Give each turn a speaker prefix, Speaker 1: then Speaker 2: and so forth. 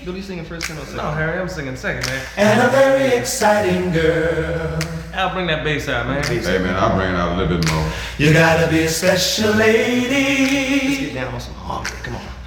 Speaker 1: Billy singing first or second?
Speaker 2: No, Harry, I'm singing second, man.
Speaker 3: And a very exciting girl.
Speaker 2: I'll bring that bass out, man.
Speaker 4: Hey man, I'll bring it out a little bit more.
Speaker 3: You gotta be a special lady.
Speaker 1: Let's get down on some harmony. Come on.